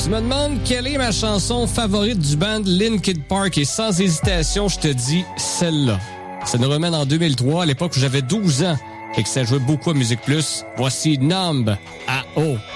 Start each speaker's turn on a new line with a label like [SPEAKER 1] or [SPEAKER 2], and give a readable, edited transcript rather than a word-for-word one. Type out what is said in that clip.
[SPEAKER 1] Tu me demandes quelle est ma chanson favorite du band Linkin Park et sans hésitation, je te dis celle-là. Ça nous remène en 2003, à l'époque où j'avais 12 ans et que ça jouait beaucoup à Musique Plus. Voici Numb à O.